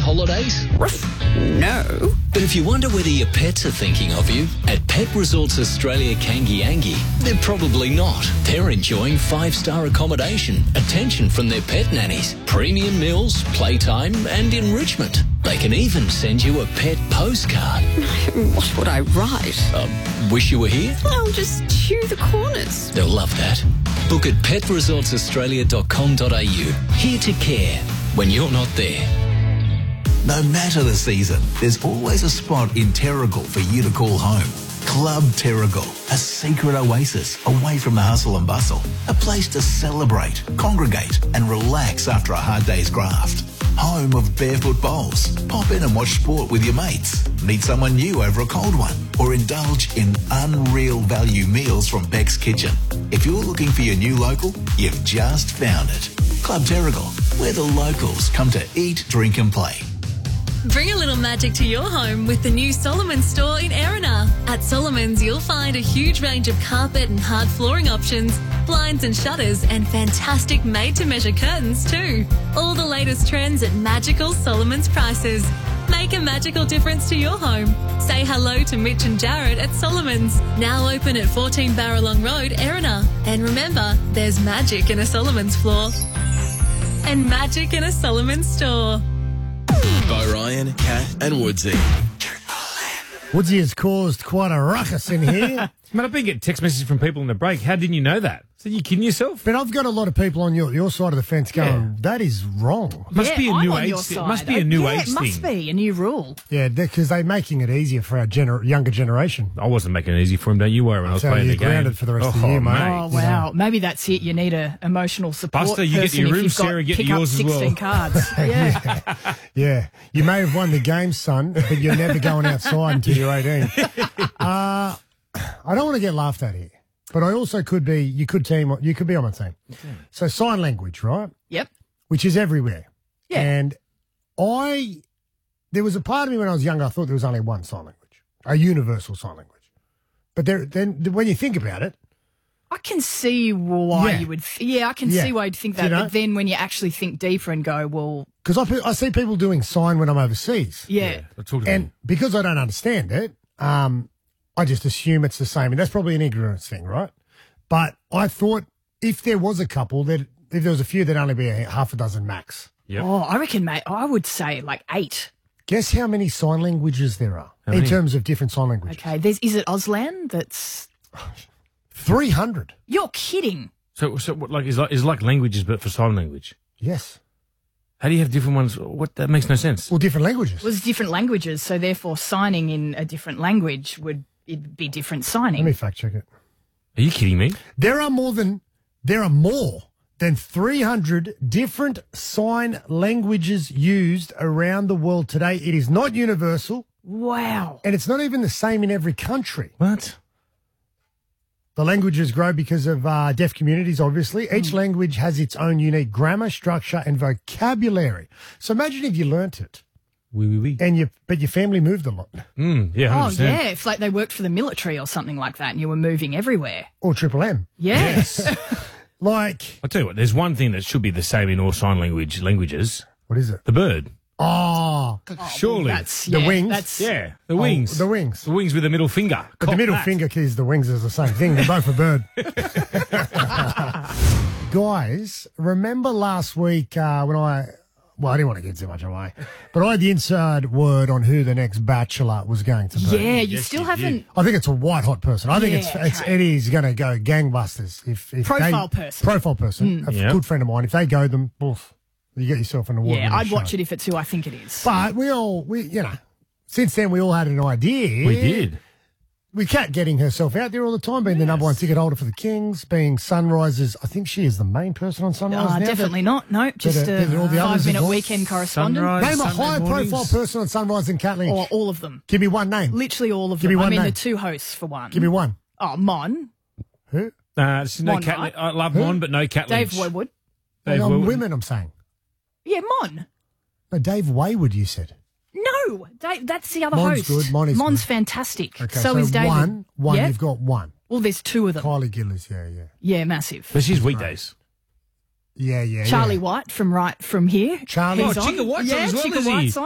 holidays? No. But if you wonder whether your pets are thinking of you, at Pet Resorts Australia Kangiangi, they're probably not. They're enjoying 5-star accommodation, attention from their pet nannies, premium meals, playtime and enrichment. They can even send you a pet postcard. What would I write? Wish you were here? I'll just chew the corners. They'll love that. Book at petresortsaustralia.com.au. Here to care when you're not there. No matter the season, there's always a spot in Terrigal for you to call home. Club Terrigal, a secret oasis away from the hustle and bustle. A place to celebrate, congregate and relax after a hard day's graft. Home of barefoot bowls. Pop in and watch sport with your mates. Meet someone new over a cold one. Or indulge in unreal value meals from Beck's Kitchen. If you're looking for your new local, you've just found it. Club Terrigal, where the locals come to eat, drink and play. Bring a little magic to your home with the new Solomon's store in Erina. At Solomon's, you'll find a huge range of carpet and hard flooring options, blinds and shutters, and fantastic made-to-measure curtains too. All the latest trends at magical Solomon's prices. Make a magical difference to your home. Say hello to Mitch and Jared at Solomon's. Now open at 14 Barralong Road, Erina. And remember, there's magic in a Solomon's floor. And magic in a Solomon's store. By Ryan, Kat and Woodsy. Woodsy has caused quite a ruckus in here. Man, I've been getting text messages from people in the break. How didn't you know that? So you kidding yourself? But I've got a lot of people on your side of the fence going, that is wrong. Must be a new age thing. Must be a new age thing. It must be a new rule. Yeah, because they're making it easier for our younger generation. I wasn't making it easy for him, don't you worry, when I was playing the game. Grounded for the rest of the year, mate. Oh, wow. Maybe that's it. You need an emotional support Buster, you get your room, Sarah, get yours as well. 16 cards. Yeah. Yeah. You may have won the game, son, but you're never going outside until you're 18. I don't want to get laughed at here. But I also could be, you could be on my team. Okay. So sign language, right? Yep. Which is everywhere. Yeah. And there was a part of me when I was younger, I thought there was only one sign language, a universal sign language. But then when you think about it. I can see why you would, I can see why you'd think that. You know? But then when you actually think deeper and go, well. Because I see people doing sign when I'm overseas. Yeah. And because I don't understand it, I just assume it's the same. And that's probably an ignorance thing, right? But I thought if there was a couple, if there was a few, there'd only be half a dozen max. Yep. Oh, I reckon, mate, I would say like 8. Guess how many sign languages there are in terms of different sign languages? Okay, is it Auslan that's... 300. You're kidding. So what, like, is like languages but for sign language? Yes. How do you have different ones? That makes no sense. Well, different languages. It was different languages, so therefore signing in a different language would be different signing. Let me fact check it. Are you kidding me? There are more than 300 different sign languages used around the world today. It is not universal. Wow. And it's not even the same in every country. What? The languages grow because of deaf communities, obviously. Each language has its own unique grammar, structure, and vocabulary. So imagine if you learnt it. Oui. But your family moved a lot. Yeah, 100%. Oh, yeah, if like they worked for the military or something like that and you were moving everywhere. Or Triple M. Yes. Like... I'll tell you what, there's one thing that should be the same in all sign languages. What is it? The bird. Oh. Surely. The wings. The wings. The wings. The wings with the middle finger. But the middle finger keys, the wings is the same thing. They're both a bird. Guys, remember last week when I didn't want to give too much away, but I had the inside word on who the next Bachelor was going to be. Yeah, you still haven't. I think it's a white hot person. I think Eddie's going to go gangbusters. If Profile person. A good friend of mine. If they go them, oof, you get yourself an award. Yeah, I'd watch it if it's who I think it is. But since then we all had an idea. We did. With Kat getting herself out there all the time, being the number one ticket holder for the Kings, being Sunrisers. I think she is the main person on Sunrise now. Definitely not. No, just a 5-minute weekend correspondent. Name a higher-profile person on Sunrise than Kat Lynch. Or all of them. Give me one name. Literally all of Give them. me one name. the 2 hosts for one. Give me one. Oh, Mon. Who? No Mon, Kat. right? I love Mon, but no Kat Lynch. Dave Woodward. Women, I'm saying. Yeah, Mon. No, Dave Wayward, you said. No, that's the other Mon's host. Good. Mon's fantastic. Okay, so is David. One, yeah? You've got one. Well, there's 2 of them. Kylie Gillis, yeah. Yeah, massive. But she's weekdays. Yeah. Charlie White from here. Charlie. Chicka White's on as well, is he?